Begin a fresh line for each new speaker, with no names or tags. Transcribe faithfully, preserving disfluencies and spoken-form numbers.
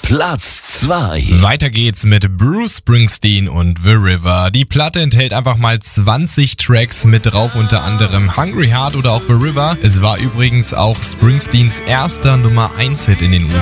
Platz zwei.
Weiter geht's mit Bruce Springsteen und The River. Die Platte enthält einfach mal zwanzig Tracks mit drauf, unter anderem Hungry Heart oder auch The River. Es war übrigens auch Springsteens erster Nummer eins Hit in den U S A.